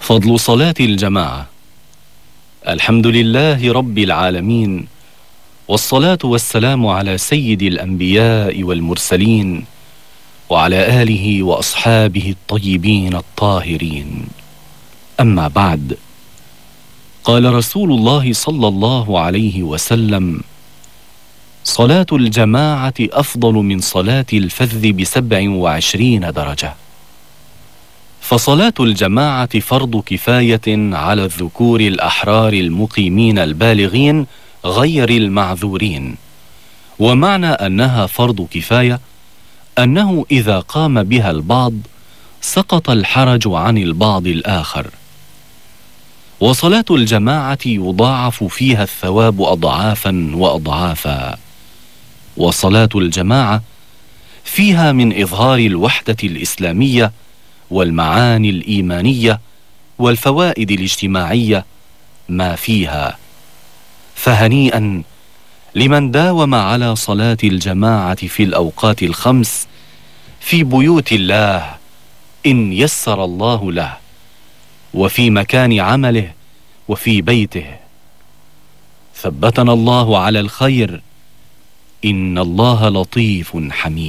فضل صلاة الجماعة. الحمد لله رب العالمين، والصلاة والسلام على سيد الأنبياء والمرسلين، وعلى آله وأصحابه الطيبين الطاهرين. أما بعد، قال رسول الله صلى الله عليه وسلم: صلاة الجماعة أفضل من صلاة الفذ ب27 درجة. فصلاة الجماعة فرض كفاية على الذكور الأحرار المقيمين البالغين غير المعذورين. ومعنى أنها فرض كفاية أنه إذا قام بها البعض سقط الحرج عن البعض الآخر. وصلاة الجماعة يضاعف فيها الثواب أضعافا وأضعافا. وصلاة الجماعة فيها من إظهار الوحدة الإسلامية والمعاني الإيمانية والفوائد الاجتماعية ما فيها. فهنيئا لمن داوم على صلاة الجماعة في الأوقات الخمس في بيوت الله إن يسر الله له، وفي مكان عمله، وفي بيته. ثبتنا الله على الخير، إن الله لطيف حميد.